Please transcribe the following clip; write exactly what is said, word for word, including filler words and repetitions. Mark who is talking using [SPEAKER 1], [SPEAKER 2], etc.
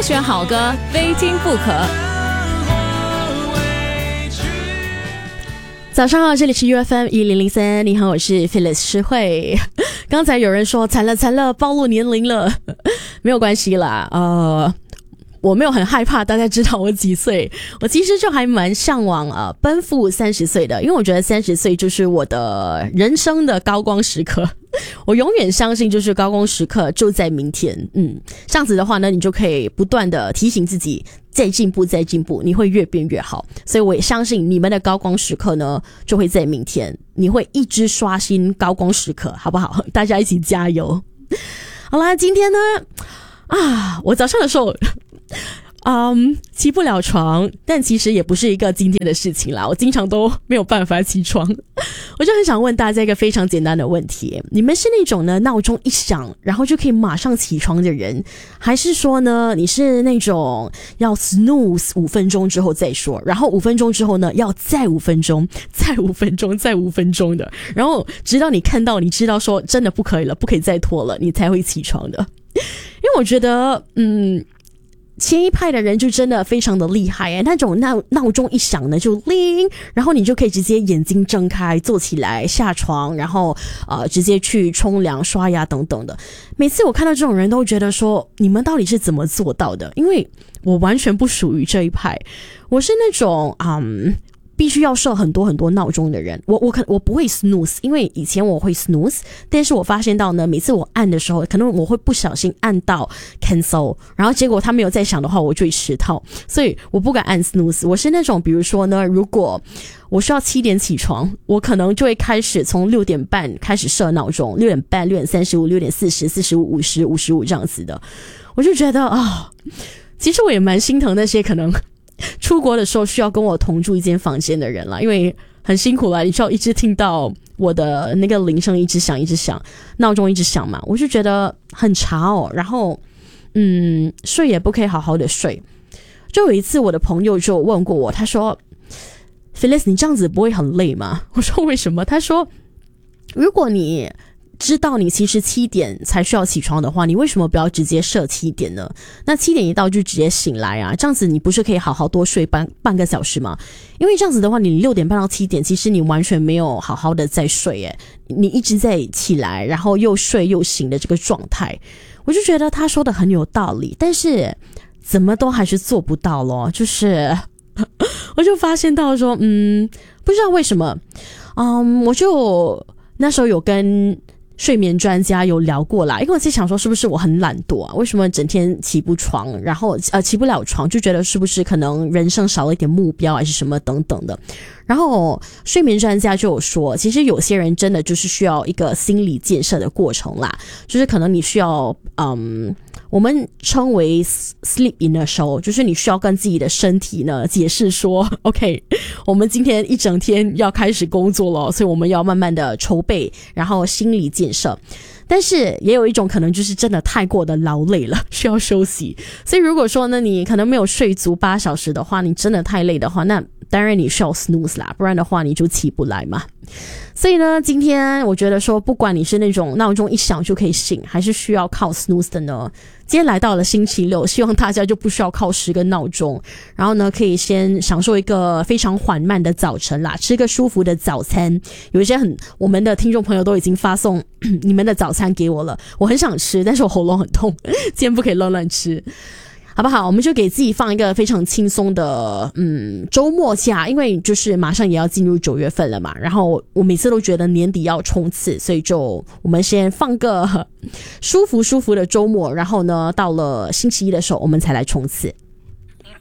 [SPEAKER 1] 选好歌，非听不可。早上好，这里是 U F M 一零零三，你好，我是 Phyllis 诗慧。刚才有人说惨了惨了，暴露年龄了，没有关系啦，呃。我没有很害怕大家知道我几岁，我其实就还蛮向往呃奔赴三十岁的，因为我觉得三十岁就是我的人生的高光时刻。我永远相信就是高光时刻就在明天，嗯，这样子的话呢，你就可以不断的提醒自己再进步再进步，你会越变越好。所以我也相信你们的高光时刻呢就会在明天，你会一直刷新高光时刻，好不好？大家一起加油。好啦，今天呢啊，我早上的时候嗯，起不了床，但其实也不是一个今天的事情啦，我经常都没有办法起床。我就很想问大家一个非常简单的问题，你们是那种呢闹钟一响然后就可以马上起床的人，还是说呢你是那种要 snooze 五分钟之后再说，然后五分钟之后呢要再五分钟再五分钟再五分钟的，然后直到你看到你知道说真的不可以了，不可以再拖了，你才会起床的。因为我觉得嗯前一派的人就真的非常的厉害耶，那种闹闹钟一响呢就铃，然后你就可以直接眼睛睁开坐起来下床，然后呃直接去冲凉刷牙等等的。每次我看到这种人都觉得说你们到底是怎么做到的，因为我完全不属于这一派，我是那种嗯必须要设很多很多闹钟的人。我我可我不会 snooze， 因为以前我会 snooze， 但是我发现到呢，每次我按的时候，可能我会不小心按到 cancel， 然后结果他没有再响的话，我就会迟到，所以我不敢按 snooze。我是那种，比如说呢，如果我需要七点起床，我可能就会开始从六点半开始设闹钟，六点半、六点三十五、六点四十、四十五、五十、五十五这样子的。我就觉得啊、哦，其实我也蛮心疼那些可能出国的时候需要跟我同住一间房间的人啦，因为很辛苦啦，你就要一直听到我的那个铃声一直响一直响，闹钟一直响嘛，我就觉得很茶哦，然后嗯睡也不可以好好的睡。就有一次我的朋友就问过我，他说 Phyllis 你这样子不会很累吗？我说为什么？他说如果你知道你其实七点才需要起床的话，你为什么不要直接设七点呢？那七点一到就直接醒来啊，这样子你不是可以好好多睡半半个小时吗？因为这样子的话，你六点半到七点，其实你完全没有好好的在睡耶，你一直在起来，然后又睡又醒的这个状态，我就觉得他说的很有道理，但是怎么都还是做不到咯，就是我就发现到说，嗯，不知道为什么，嗯，我就那时候有跟睡眠专家有聊过啦，因为我在想说是不是我很懒惰啊？为什么整天起不床，然后呃起不了床，就觉得是不是可能人生少了一点目标还是什么等等的。然后睡眠专家就有说，其实有些人真的就是需要一个心理建设的过程啦，就是可能你需要嗯我们称为 sleep in a show， 就是你需要跟自己的身体呢解释说 OK 我们今天一整天要开始工作了，所以我们要慢慢的筹备，然后心理建设。但是也有一种可能就是真的太过的劳累了，需要休息。所以如果说呢你可能没有睡足八小时的话，你真的太累的话，那当然你需要 snooze 啦，不然的话你就起不来嘛。所以呢今天我觉得说，不管你是那种闹钟一响就可以醒，还是需要靠 snooze 的呢，今天来到了星期六，希望大家就不需要靠十个闹钟，然后呢可以先享受一个非常缓慢的早晨啦，吃个舒服的早餐。有一些很我们的听众朋友都已经发送你们的早餐给我了，我很想吃，但是我喉咙很痛，今天不可以乱乱吃，好不好？我们就给自己放一个非常轻松的嗯周末假，因为就是马上也要进入九月份了嘛，然后我每次都觉得年底要冲刺，所以就我们先放个舒服舒服的周末，然后呢到了星期一的时候我们才来冲刺。